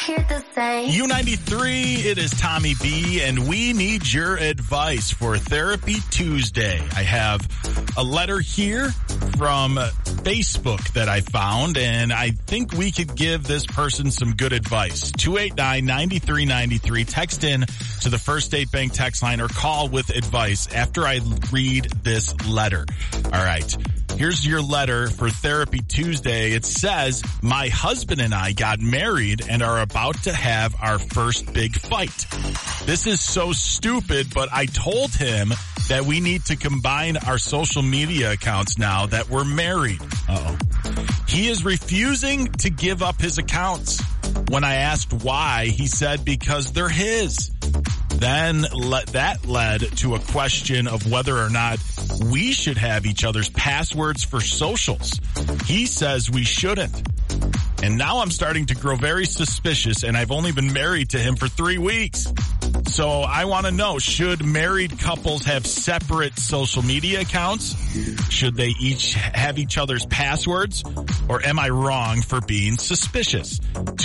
here to say. U93, it is Tommy B, and we need your advice for Therapy Tuesday. I have a letter here from Facebook that I found, and I think we could give this person some good advice. 289-9393. Text in to the First State Bank text line or call with advice after I read this letter. All right. Here's your letter for Therapy Tuesday. It says, my husband and I got married and are about to have our first big fight. This is so stupid, but I told him that we need to combine our social media accounts now that we're married. He is refusing to give up his accounts. When I asked why, he said because they're his. Then that led to a question of whether or not we should have each other's passwords for socials. He says we shouldn't. And now I'm starting to grow very suspicious, and I've only been married to him for 3 weeks. So I want to know, should married couples have separate social media accounts? Should they each have each other's passwords? Or am I wrong for being suspicious?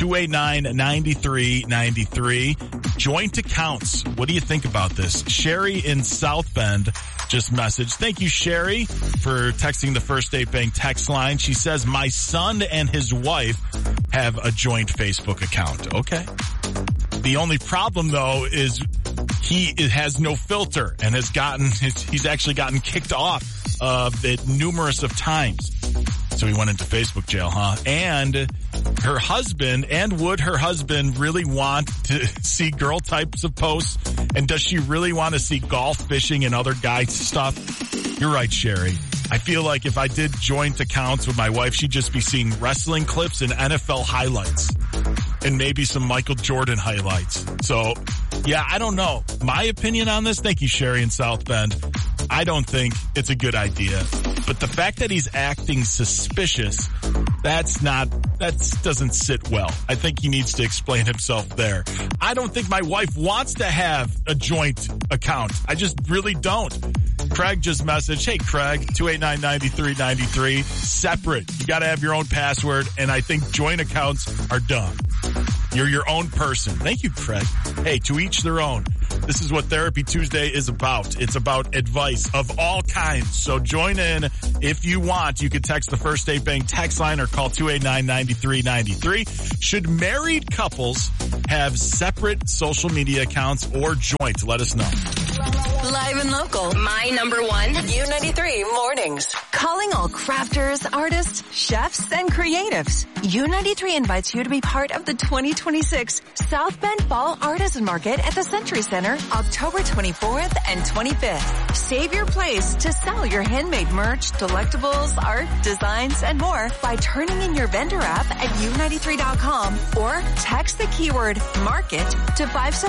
289-9393. Joint accounts. What do you think about this? Sherry in South Bend just messaged. Thank you, Sherry, for texting the First State Bank text line. She says, my son and his wife have a joint Facebook account. Okay. The only problem, though, is he has no filter and he's actually gotten kicked off of it numerous of times. So he went into Facebook jail, huh? And her husband, and would her husband really want to see girl types of posts? And does she really want to see golf, fishing, and other guy stuff? You're right, Sherry. I feel like if I did joint accounts with my wife, she'd just be seeing wrestling clips and NFL highlights. And maybe some Michael Jordan highlights. So, yeah, I don't know. My opinion on this, thank you, Sherry in South Bend, I don't think it's a good idea. But the fact that he's acting suspicious, that doesn't sit well. I think he needs to explain himself there. I don't think my wife wants to have a joint account. I just really don't. Craig just messaged, hey, Craig, 289-9393, separate. You got to have your own password, and I think joint accounts are dumb. You're your own person. Thank you, Craig. Hey, to each their own. This is what Therapy Tuesday is about. It's about advice of all kinds. So join in if you want. You can text the First State Bank text line or call 289-9393. Should married couples have separate social media accounts or joint? Let us know. Live and local. My number one. U93 Mornings. Calling all crafters, artists, chefs, and creatives. U93 invites you to be part of the 2026 South Bend Fall Artisan Market at the Century Center, October 24th and 25th. Save your place to sell your handmade merch, delectables, art, designs, and more by turning in your vendor app at u93.com or text the keyword market to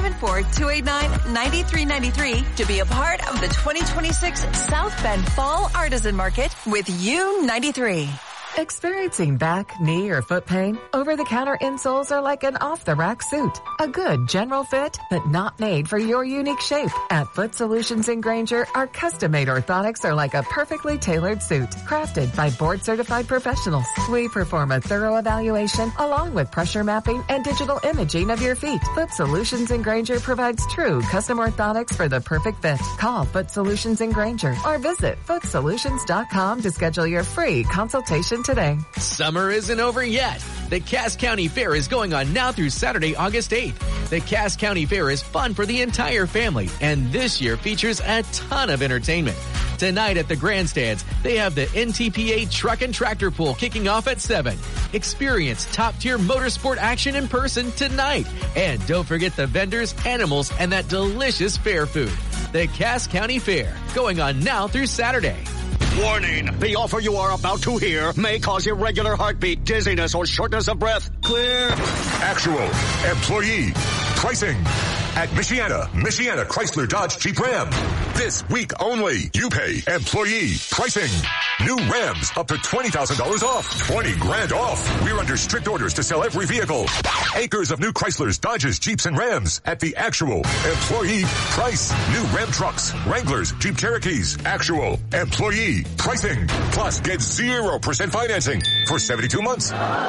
574-289-9393 to be a part of the 2026 South Bend Fall Artisan Market with U93. Experiencing back, knee, or foot pain? Over-the-counter insoles are like an off-the-rack suit. A good general fit, but not made for your unique shape. At Foot Solutions in Granger, our custom-made orthotics are like a perfectly tailored suit, crafted by board-certified professionals. We perform a thorough evaluation along with pressure mapping and digital imaging of your feet. Foot Solutions in Granger provides true custom orthotics for the perfect fit. Call Foot Solutions in Granger or visit footsolutions.com to schedule your free consultation today. Summer isn't over yet. The Cass County Fair is going on now through Saturday, August 8th. The Cass County Fair is fun for the entire family, and this year features a ton of entertainment. Tonight at the grandstands, they have the NTPA Truck and Tractor Pool kicking off at 7. Experience top-tier motorsport action in person tonight. And don't forget the vendors, animals, and that delicious fair food. The Cass County Fair, going on now through Saturday. Warning, the offer you are about to hear may cause irregular heartbeat, dizziness, or shortness of breath. Clear. Actual employee pricing. at Michiana Chrysler Dodge Jeep Ram. This week only, you pay employee pricing. New Rams up to $20,000 off. 20 grand off. We're under strict orders to sell every vehicle. Acres of new Chryslers, Dodges, Jeeps, and Rams at the actual employee price. New Ram trucks, Wranglers, Jeep Cherokees. Actual employee pricing. Plus, get 0% financing for 72 months.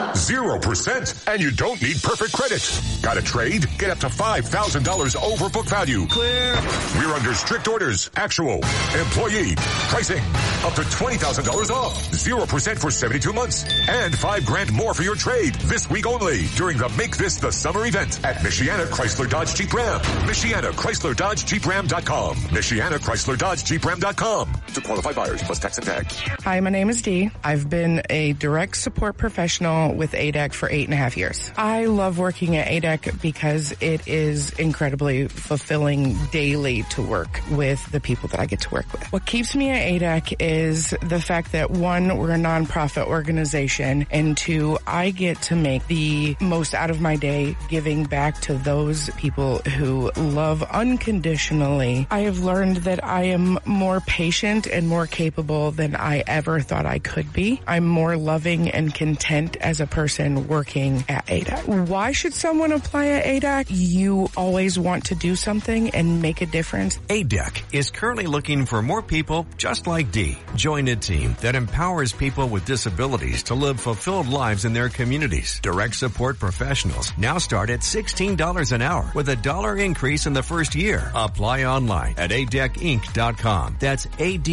0%. And you don't need perfect credit. Got a trade? Get up to $5,000 over book value. Clear. We're under strict orders. Actual employee pricing. Up to $20,000 off. 0% for 72 months. And 5 grand more for your trade. This week only during the Make This the Summer event at Michiana Chrysler Dodge Jeep Ram. Michiana Chrysler Dodge Jeep Ram.com. Michiana Chrysler Dodge Jeep Ram.com. To qualified buyers plus tax and tag. Hi, my name is Dee. I've been a direct support professional with ADEC for 8.5 years. I love working at ADEC because it is incredibly fulfilling daily to work with the people that I get to work with. What keeps me at ADEC is the fact that 1, we're a nonprofit organization, and 2, I get to make the most out of my day giving back to those people who love unconditionally. I have learned that I am more patient and more capable than I ever thought I could be. I'm more loving and content as a person working at ADEC. Why should someone apply at ADEC? You always want to do something and make a difference. ADEC is currently looking for more people just like Dee. Join a team that empowers people with disabilities to live fulfilled lives in their communities. Direct support professionals now start at $16 an hour with a $1 increase in the first year. Apply online at adecinc.com. That's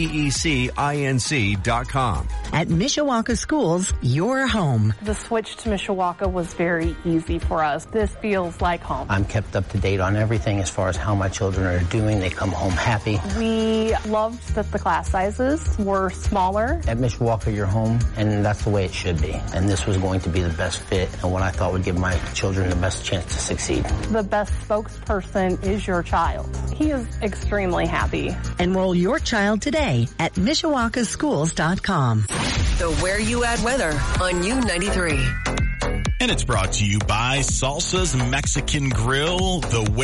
ADECINC.com. At Mishawaka Schools, your home. The switch to Mishawaka was very easy for us. This feels like home. I'm kept up to date on everything as far as how my children are doing. They come home happy. We loved that the class sizes were smaller. At Mishawaka, you're home, and that's the way it should be. And this was going to be the best fit and what I thought would give my children the best chance to succeed. The best spokesperson is your child. He is extremely happy. Enroll your child today at MishawakaSchools.com. The Where You At weather on U93. And it's brought to you by Salsa's Mexican Grill, and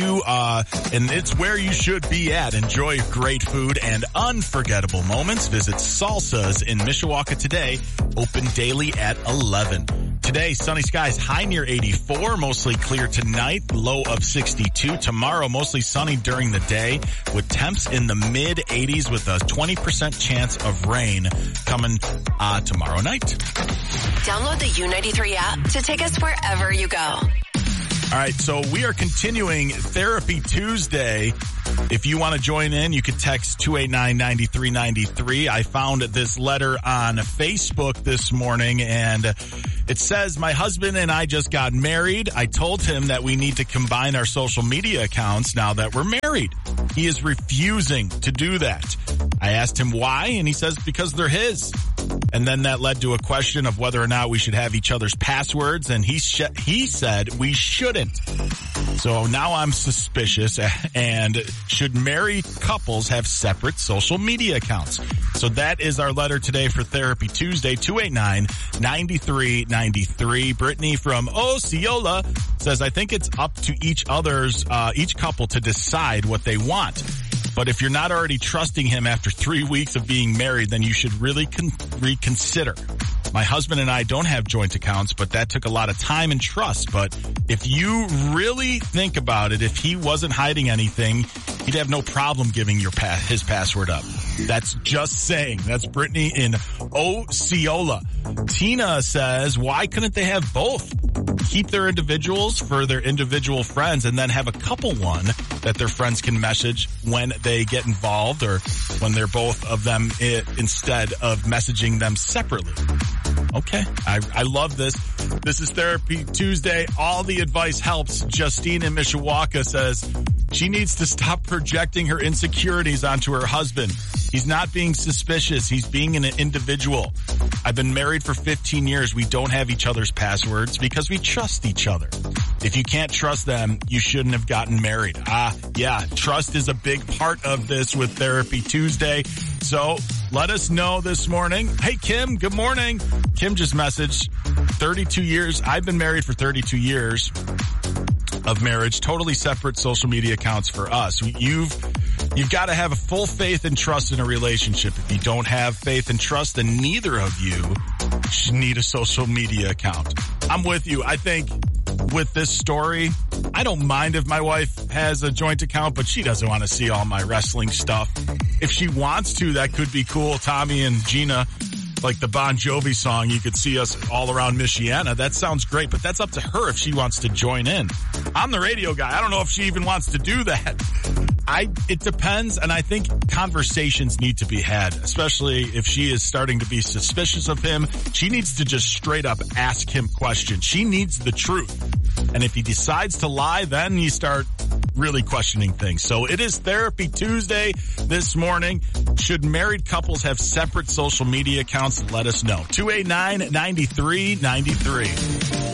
it's where you should be at. Enjoy great food and unforgettable moments. Visit Salsa's in Mishawaka today, open daily at 11. Today, sunny skies, high near 84, mostly clear tonight, low of 62. Tomorrow, mostly sunny during the day with temps in the mid 80s with a 20% chance of rain coming tomorrow night. Download the U93 app to take us wherever you go. All right, so we are continuing Therapy Tuesday. If you want to join in, you could text 289-9393. I found this letter on Facebook this morning, and it says, my husband and I just got married. I told him that we need to combine our social media accounts now that we're married. He is refusing to do that. I asked him why, and he says because they're his. And then that led to a question of whether or not we should have each other's passwords, and he said we shouldn't. So now I'm suspicious, and should married couples have separate social media accounts? So that is our letter today for Therapy Tuesday, 289-9393. Brittany from Osceola says, I think it's up to each couple to decide what they want. But if you're not already trusting him after 3 weeks of being married, then you should really reconsider. My husband and I don't have joint accounts, but that took a lot of time and trust. But if you really think about it, if he wasn't hiding anything, he'd have no problem giving his password up. That's just saying. That's Brittany in Osceola. Tina says, why couldn't they have both? Keep their individuals for their individual friends and then have a couple one that their friends can message when they get involved or when they're both of them instead of messaging them separately. Okay. I love this. This is Therapy Tuesday. All the advice helps. Justine in Mishawaka says she needs to stop projecting her insecurities onto her husband. He's not being suspicious. He's being an individual. I've been married for 15 years. We don't have each other's passwords because we trust each other. If you can't trust them, you shouldn't have gotten married. Yeah, trust is a big part of this with Therapy Tuesday. So let us know this morning. Hey, Kim, good morning. Kim just messaged 32 years. I've been married for 32 years. of marriage, totally separate social media accounts for us. You've got to have a full faith and trust in a relationship. If you don't have faith and trust, then neither of you should need a social media account. I'm with you. I think with this story, I don't mind if my wife has a joint account, but she doesn't want to see all my wrestling stuff. If she wants to, that could be cool. Tommy and Gina, like the Bon Jovi song, you could see us all around Michiana. That sounds great, but that's up to her if she wants to join in. I'm the radio guy. I don't know if she even wants to do that. It depends, and I think conversations need to be had, especially if she is starting to be suspicious of him. She needs to just straight up ask him questions. She needs the truth. And if he decides to lie, then you start really questioning things. So it is Therapy Tuesday this morning. Should married couples have separate social media accounts? Let us know. 289-9393.